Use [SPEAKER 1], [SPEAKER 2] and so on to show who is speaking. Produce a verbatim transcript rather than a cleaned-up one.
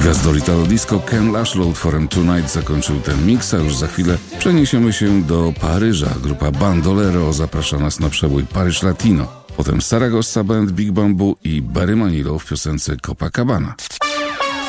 [SPEAKER 1] Gwiazdor Italo Disco Ken Laszlo utworem Tonight zakończył ten miks, a już za chwilę przeniesiemy się do Paryża. Grupa Bandolero zaprasza nas na przebój Paryż Latino. Potem Saragossa Band, Big Bamboo i Barry Manilow w piosence Copacabana.